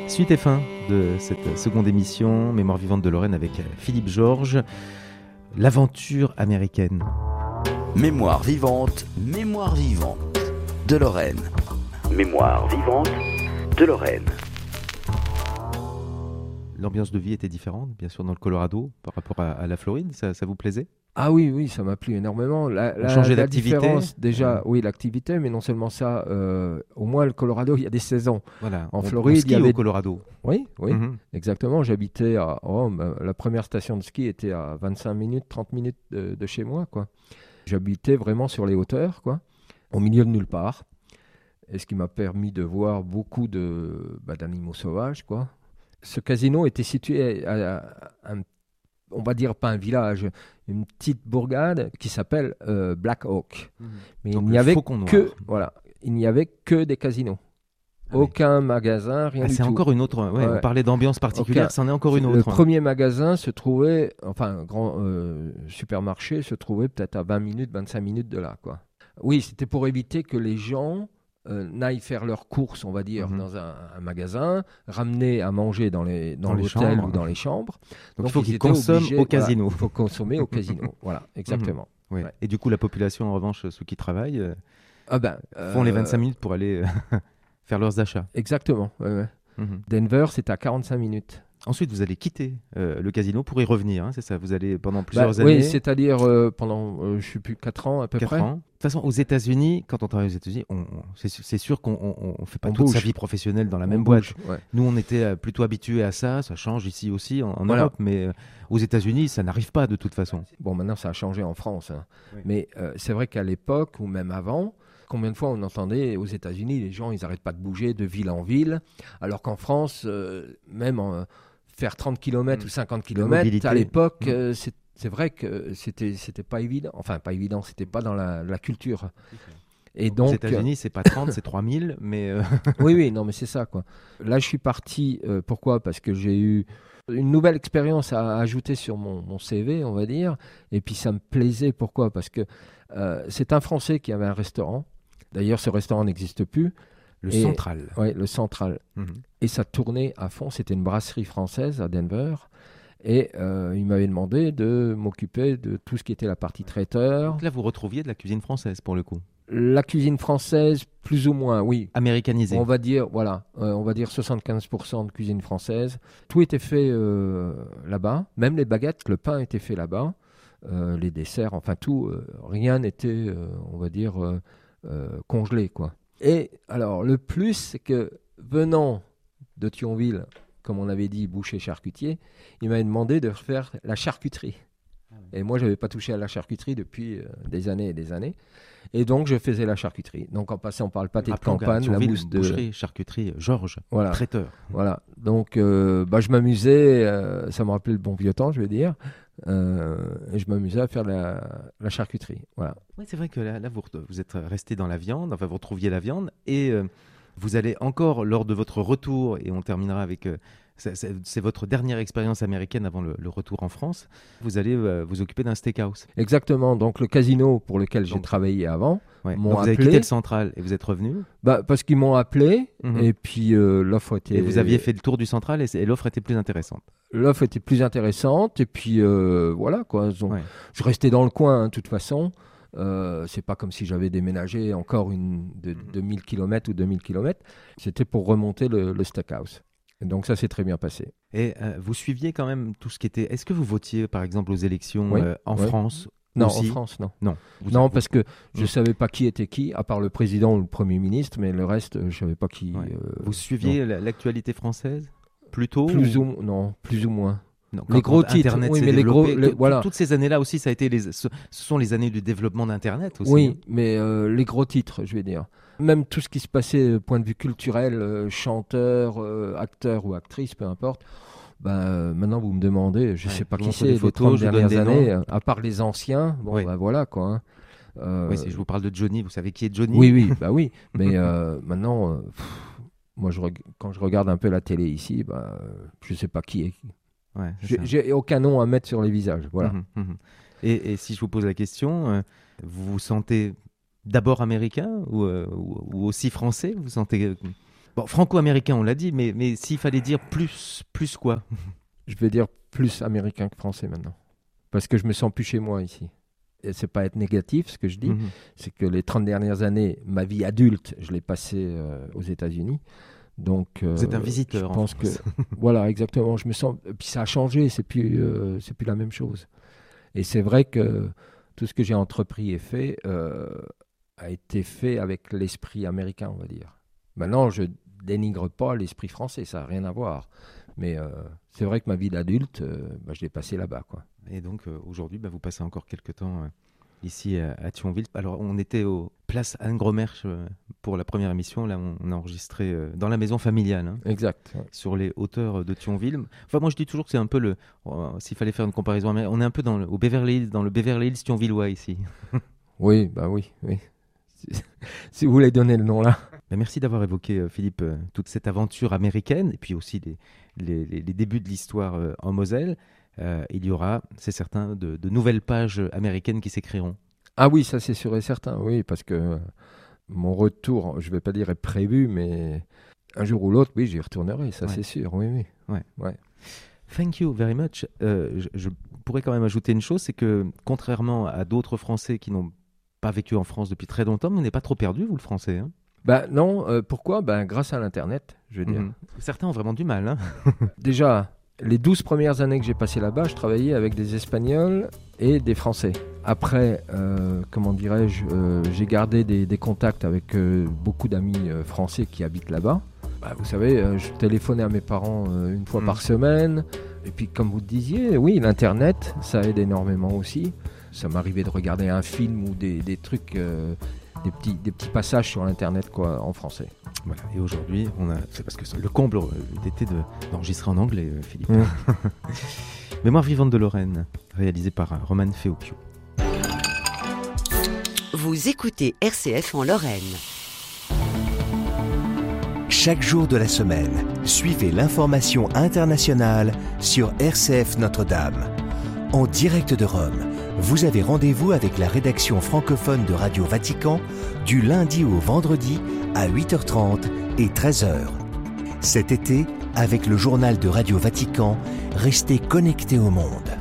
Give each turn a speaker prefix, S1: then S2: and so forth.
S1: Suite et fin de cette seconde émission Mémoire vivante de Lorraine avec Philippe Georges, l'aventure américaine.
S2: Mémoire vivante de Lorraine. Mémoire vivante de Lorraine.
S1: L'ambiance de vie était différente, bien sûr, dans le Colorado par rapport à la Floride. Ça vous plaisait ?
S3: Ah oui, ça m'a plu énormément.
S1: Changer
S3: la
S1: d'activité
S3: différence, déjà, oui, l'activité, mais non seulement ça, au moins le Colorado, il y a des saisons.
S1: Voilà.
S3: En Floride,
S1: il y avait au Colorado.
S3: Oui, exactement. J'habitais la première station de ski était à 25 minutes, 30 minutes de chez moi, quoi. J'habitais vraiment sur les hauteurs, quoi, au milieu de nulle part. Et ce qui m'a permis de voir beaucoup d'animaux sauvages, quoi. Ce casino était situé à on va dire pas un village, une petite bourgade qui s'appelle Black Hawk. Mais
S1: donc
S3: il n'y avait que des casinos. Aucun magasin, rien du tout.
S1: C'est encore une autre. On parlait d'ambiance particulière, c'en est encore une autre.
S3: Le premier magasin se trouvait, un grand supermarché se trouvait peut-être à 20 minutes, 25 minutes de là, quoi. Oui, c'était pour éviter que les gens n'aillent faire leurs courses, on va dire, dans un magasin, ramener à manger dans l'hôtel ou dans les chambres.
S1: Donc il faut qu'ils consomment au casino.
S3: Il faut consommer au casino. Voilà, exactement.
S1: Ouais. Et du coup, la population, en revanche, ceux qui travaillent, font les 25 minutes pour aller faire leurs achats.
S3: Exactement. Ouais. Denver, c'est à 45 minutes.
S1: Ensuite, vous allez quitter le casino pour y revenir, hein, c'est ça? Vous allez pendant plusieurs années.
S3: Oui, c'est-à-dire pendant, je ne sais plus, 4 ans à peu près.
S1: 4 ans. De toute façon, aux États-Unis, quand on travaille aux États-Unis, c'est sûr qu'on ne fait pas toute sa vie professionnelle dans la même boîte. Ouais. Nous, on était plutôt habitués à ça. Ça change ici aussi en Europe, mais aux États-Unis, ça n'arrive pas de toute façon.
S3: Bon, maintenant, ça a changé en France. Hein. Oui. Mais c'est vrai qu'à l'époque, ou même avant, combien de fois on entendait aux États-Unis, les gens, ils n'arrêtent pas de bouger de ville en ville, alors qu'en France, même faire 30 km ou 50 km, à l'époque, c'est vrai que c'était pas évident. Enfin, pas évident, c'était pas dans la culture.
S1: Et donc, aux États-Unis, c'est pas 30, c'est 3000, mais...
S3: Oui, non, mais c'est ça, quoi. Là, je suis parti, pourquoi ? Parce que j'ai eu une nouvelle expérience à ajouter sur mon CV, on va dire, et puis ça me plaisait. Pourquoi ? Parce que c'est un Français qui avait un restaurant. D'ailleurs, ce restaurant n'existe plus.
S1: Le Central.
S3: Oui, le Central. Et ça tournait à fond. C'était une brasserie française à Denver. Et il m'avait demandé de m'occuper de tout ce qui était la partie traiteur.
S1: Donc là, vous retrouviez de la cuisine française, pour le coup.
S3: La cuisine française, plus ou moins, oui.
S1: Américanisée.
S3: On va dire 75% de cuisine française. Tout était fait là-bas. Même les baguettes, le pain était fait là-bas. Les desserts, enfin tout. Rien n'était, on va dire, congelé, quoi. Et alors, le plus, c'est que venant de Thionville, comme on avait dit, boucher charcutier, il m'avait demandé de faire la charcuterie. Et moi, je n'avais pas touché à la charcuterie depuis des années et des années. Et donc, je faisais la charcuterie. Donc, en passant par le pâté de campagne, la mousse de...
S1: Boucherie, charcuterie, Georges, traiteur.
S3: Voilà. Donc, je m'amusais, ça me rappelait le bon vieux temps, je vais dire. Et je m'amusais à faire la charcuterie. Voilà.
S1: Oui, c'est vrai que là vous êtes resté dans la viande, enfin vous retrouviez la viande, et vous allez encore, lors de votre retour, et on terminera avec... c'est votre dernière expérience américaine avant le retour en France, vous allez vous occuper d'un steakhouse.
S3: Exactement, donc le casino pour lequel j'ai travaillé avant m'ont
S1: donc vous
S3: appelé.
S1: avez quitté le Central et vous êtes revenu
S3: parce qu'ils m'ont appelé, et puis l'offre était...
S1: Et vous aviez fait le tour du Central et l'offre était plus intéressante.
S3: L'offre était plus intéressante, et puis voilà, quoi. Je restais dans le coin, de toute façon. C'est pas comme si j'avais déménagé encore de 1000 km ou 2000 km. C'était pour remonter le steakhouse. Et donc ça s'est très bien passé.
S1: Et vous suiviez quand même tout ce qui était... Est-ce que vous votiez par exemple aux élections en France
S3: Non,
S1: aussi?
S3: en France, non.
S1: Non,
S3: parce que je ne savais pas qui était qui, à part le président ou le Premier ministre, mais le reste, je ne savais pas qui...
S1: Vous suiviez l'actualité française plutôt
S3: plus ou moins.
S1: Non,
S3: les gros titres,
S1: Internet
S3: oui,
S1: s'est
S3: mais
S1: développé,
S3: voilà.
S1: Toutes ces années-là aussi, ça a été ce sont les années du développement d'Internet aussi.
S3: Oui, mais les gros titres, je vais dire. Même tout ce qui se passait, point de vue culturel, chanteur, acteur ou actrice, peu importe. Maintenant, vous me demandez, je ne sais pas qui c'est, les 30 dernières années, à part les anciens. Bon, voilà, quoi.
S1: Oui, si je vous parle de Johnny, vous savez qui est Johnny?
S3: Oui. Mais maintenant, moi, quand je regarde un peu la télé ici, je ne sais pas qui est qui.
S1: Ouais,
S3: j'ai aucun nom à mettre sur les visages, voilà.
S1: Et si je vous pose la question, vous vous sentez d'abord américain ou aussi français? Vous sentez Bon, franco-américain, on l'a dit, mais s'il fallait dire plus quoi?
S3: Je vais dire plus américain que français maintenant. Parce que je me sens plus chez moi ici. Et c'est pas être négatif ce que je dis, c'est que les 30 dernières années, ma vie adulte, je l'ai passée aux États-Unis. Donc,
S1: vous êtes un visiteur.
S3: Je pense que voilà, exactement. Je me sens. Et puis ça a changé, c'est plus la même chose. Et c'est vrai que tout ce que j'ai entrepris et fait a été fait avec l'esprit américain, on va dire. Maintenant, je dénigre pas l'esprit français, ça n'a rien à voir. Mais c'est vrai que ma vie d'adulte, je l'ai passée là-bas, quoi.
S1: Et donc aujourd'hui, vous passez encore quelques temps ici à Thionville. Alors on était aux Place Anne-Gromerch pour la première émission. Là, on a enregistré dans la maison familiale. Hein,
S3: exact. Ouais.
S1: Sur les hauteurs de Thionville. Enfin, moi je dis toujours que c'est un peu s'il fallait faire une comparaison, on est un peu dans le Beverly Hills Thionvillois ici.
S3: Oui, oui. Si vous voulez donner le nom là.
S1: Merci d'avoir évoqué, Philippe, toute cette aventure américaine et puis aussi les débuts de l'histoire en Moselle. Il y aura, c'est certain, de nouvelles pages américaines qui s'écriront.
S3: Ah oui, ça c'est sûr et certain, oui, parce que mon retour, je ne vais pas dire est prévu, mais un jour ou l'autre, oui, j'y retournerai, ça c'est sûr, oui. Ouais.
S1: Thank you very much. Je pourrais quand même ajouter une chose, c'est que contrairement à d'autres Français qui n'ont pas vécu en France depuis très longtemps, vous n'êtes pas trop perdu, vous, le français, hein?
S3: Non, pourquoi ? Grâce à l'Internet, je veux dire.
S1: Certains ont vraiment du mal. Hein.
S3: Déjà, les 12 premières années que j'ai passées là-bas, je travaillais avec des Espagnols et des Français. Après, j'ai gardé des contacts avec beaucoup d'amis français qui habitent là-bas. Vous savez, je téléphonais à mes parents une fois par semaine. Et puis, comme vous le disiez, oui, l'Internet, ça aide énormément aussi. Ça m'arrivait de regarder un film ou des trucs... Des petits passages sur Internet, quoi, en français.
S1: Voilà. Et aujourd'hui, c'est parce que le comble était d'enregistrer en anglais, Philippe. Mémoire vivante de Lorraine, réalisée par Roman Feocchio.
S4: Vous écoutez RCF en Lorraine.
S5: Chaque jour de la semaine, suivez l'information internationale sur RCF Notre-Dame. En direct de Rome, vous avez rendez-vous avec la rédaction francophone de Radio Vatican du lundi au vendredi à 8h30 et 13h. Cet été, avec le journal de Radio Vatican, restez connectés au monde.